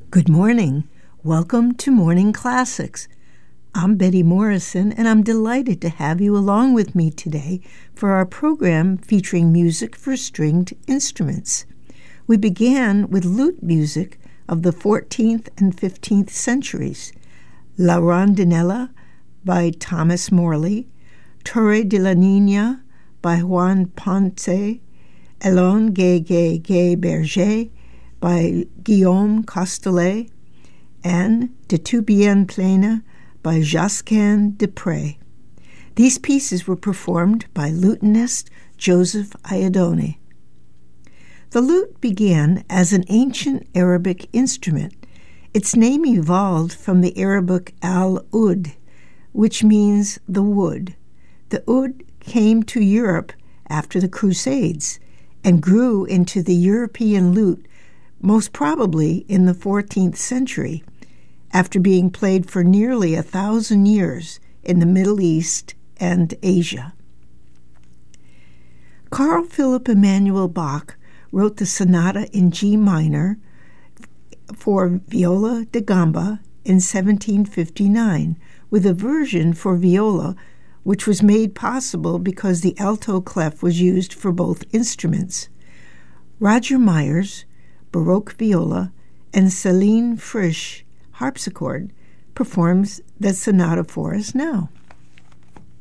Good morning. Welcome to Morning Classics. I'm Betty Morrison, and I'm delighted to have you along with me today for our program featuring music for stringed instruments. We began with lute music of the 14th and 15th centuries, La Rondinella by Thomas Morley, Torre de la Niña by Juan Ponce, Elon Gay Berger by Guillaume Costelet, and De Tu Bien Pleine by Josquin des Prez. These pieces were performed by lutenist Joseph Iadone. The lute began as an ancient Arabic instrument. Its name evolved from the Arabic al-ud, which means the wood. The oud came to Europe after the Crusades and grew into the European lute most probably in the 14th century, after being played for nearly 1,000 years in the Middle East and Asia. Carl Philipp Emanuel Bach wrote the sonata in G minor for viola da gamba in 1759, with a version for viola which was made possible because the alto clef was used for both instruments. Roger Myers, Baroque viola, and Céline Frisch, harpsichord, performs the sonata for us now.